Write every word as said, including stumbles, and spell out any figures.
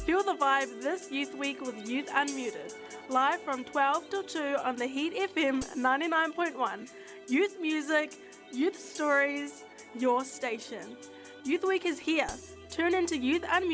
Feel the vibe this Youth Week with Youth Unmuted. Live from twelve till two on the Heat F M ninety-nine point one. Youth music, youth stories, your station. Youth Week is here. Tune into Youth Unmuted